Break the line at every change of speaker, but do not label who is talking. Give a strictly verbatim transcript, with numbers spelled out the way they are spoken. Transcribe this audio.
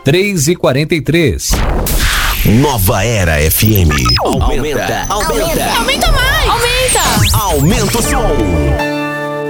três e quarenta e três.
Nova Era F M. Aumenta, aumenta,
Aumenta, aumenta mais! Aumenta!
aumenta o som.